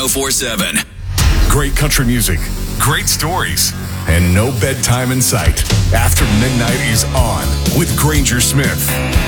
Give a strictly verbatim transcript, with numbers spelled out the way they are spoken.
ten seven. Great country music, great stories, and no bedtime in sight. After Midnight is on with Granger Smith.